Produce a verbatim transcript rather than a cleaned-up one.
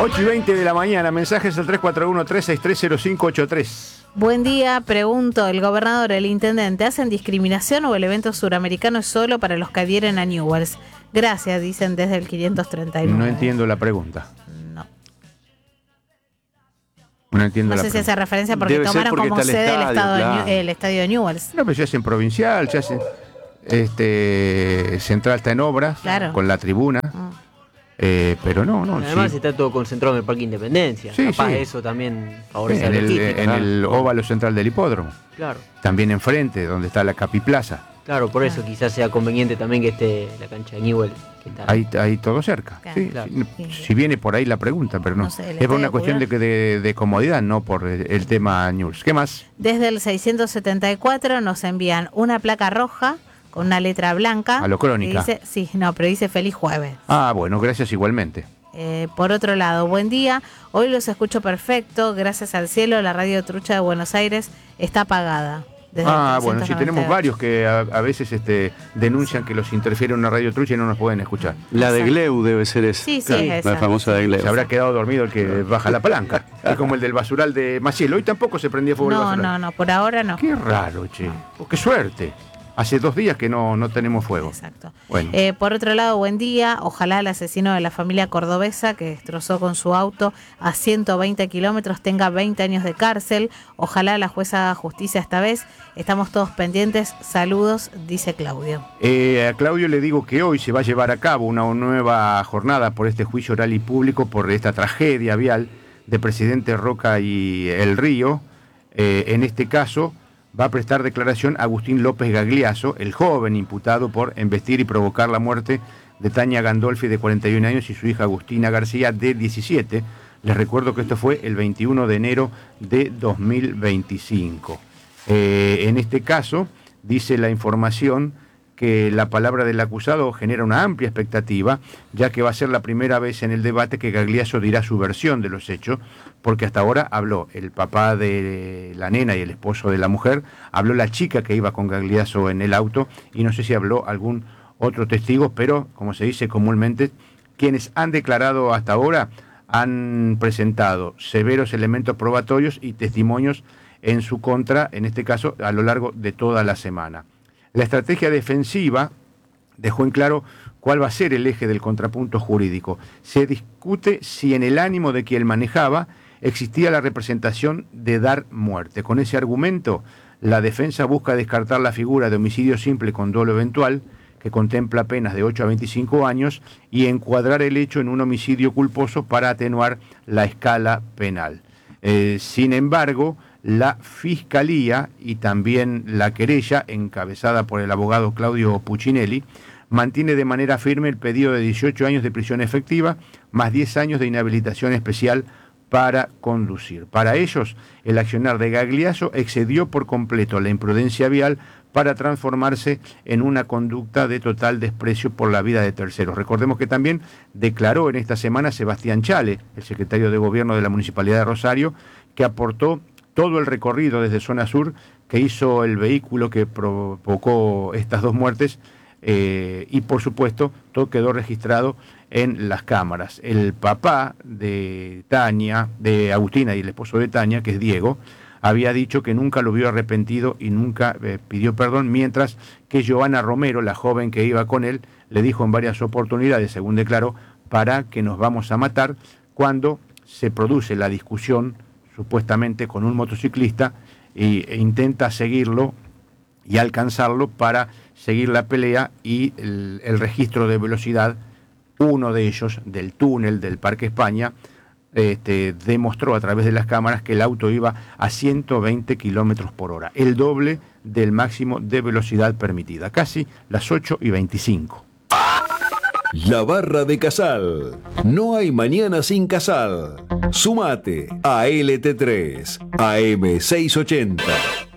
ocho y veinte de la mañana, mensajes al tres cuatro uno, tres seis tres, cero cinco ocho tres. Buen día, pregunto, ¿el gobernador, el intendente, hacen discriminación o el evento suramericano es solo para los que adhieren a Newell's? Gracias, dicen desde el quinientos treinta y nueve. No entiendo la pregunta. No. No entiendo No la sé si pregunta. hace referencia porque Debe ser tomaron porque como está el sede el, estadio, estado de claro. New- el estadio de Newell's. No, pero se hace en provincial, se hace. Este, Central está en obras, Claro. con la tribuna. Mm. Eh, pero no, no. Además sí. está todo concentrado en el Parque Independencia. Sí, Capaz sí. eso también favorece en a el, los típicos. en el óvalo central del hipódromo. Claro, También enfrente, donde está la Capiplaza. claro, por eso quizás sea conveniente también que esté la cancha de Newell. Que está Ahí, ahí todo cerca. Claro. Sí, Claro. sí. Si viene por ahí la pregunta, pero no. No sé, el es por estadio una cuestión de, que- de, de comodidad, no por el, el tema News. ¿Qué más? Desde el seiscientos setenta y cuatro nos envían una placa roja con una letra blanca. A lo Crónica. que dice, sí, no, pero dice feliz jueves. Ah, bueno, gracias igualmente. Eh, por otro lado, buen día. Hoy los escucho perfecto. Gracias al cielo, la radio Trucha de Buenos Aires está apagada. desde Ah, el bueno, sí, tenemos trescientos noventa y ocho. varios que a, a veces este, denuncian que los interfiere una radio trucha y no nos pueden escuchar. La de Gleu debe ser esa. Sí, sí, Claro, es la esa. famosa de Gleu. Se habrá quedado dormido el que baja la palanca. Es como el del basural de Maciel. Hoy tampoco se prendía fuego el No, basural. no, no, por ahora no. Qué raro, che. Oh, qué suerte. Hace dos días que no, no tenemos fuego. Exacto. Bueno. Eh, por otro lado, buen día. Ojalá el asesino de la familia cordobesa que destrozó con su auto a ciento veinte kilómetros tenga veinte años de cárcel. Ojalá la jueza haga justicia esta vez. Estamos todos pendientes. Saludos, dice Claudio. Eh, a Claudio le digo que hoy se va a llevar a cabo una nueva jornada por este juicio oral y público por esta tragedia vial de Presidente Roca y El Río. Eh, en este caso va a prestar declaración Agustín López Gagliaso, el joven imputado por embestir y provocar la muerte de Tania Gandolfi, de cuarenta y un años, y su hija Agustina García, de diecisiete. Les recuerdo que esto fue el veintiuno de enero de dos mil veinticinco. Eh, en este caso, dice la información que la palabra del acusado genera una amplia expectativa, ya que va a ser la primera vez en el debate que Gagliaso dirá su versión de los hechos, porque hasta ahora habló el papá de la nena y el esposo de la mujer, habló la chica que iba con Gagliaso en el auto, y no sé si habló algún otro testigo, pero, como se dice comúnmente, quienes han declarado hasta ahora han presentado severos elementos probatorios y testimonios en su contra, en este caso, a lo largo de toda la semana. La estrategia defensiva dejó en claro cuál va a ser el eje del contrapunto jurídico. Se discute si en el ánimo de quien manejaba existía la representación de dar muerte. Con ese argumento, la defensa busca descartar la figura de homicidio simple con dolo eventual, que contempla penas de ocho a veinticinco años, y encuadrar el hecho en un homicidio culposo para atenuar la escala penal. Eh, sin embargo, la Fiscalía y también la querella, encabezada por el abogado Claudio Puccinelli, mantiene de manera firme el pedido de dieciocho años de prisión efectiva, más diez años de inhabilitación especial para conducir. Para ellos, el accionar de Gagliaso excedió por completo la imprudencia vial para transformarse en una conducta de total desprecio por la vida de terceros. Recordemos que también declaró en esta semana Sebastián Chale, el secretario de Gobierno de la Municipalidad de Rosario, que aportó todo el recorrido desde zona sur que hizo el vehículo que provocó estas dos muertes, eh, y por supuesto todo quedó registrado en las cámaras. El papá de Tania, de Agustina, y el esposo de Tania, que es Diego, había dicho que nunca lo vio arrepentido y nunca eh, pidió perdón, mientras que Joana Romero, la joven que iba con él, le dijo en varias oportunidades, según declaró, para que nos vamos a matar, cuando se produce la discusión supuestamente con un motociclista y, e intenta seguirlo y alcanzarlo para seguir la pelea, y el, el registro de velocidad, uno de ellos del túnel del Parque España, este, demostró a través de las cámaras que el auto iba a ciento veinte kilómetros por hora, el doble del máximo de velocidad permitida, casi las ocho y veinticinco. La Barra de Casal. No hay mañana sin Casal. Sumate a L T tres, A M seiscientos ochenta.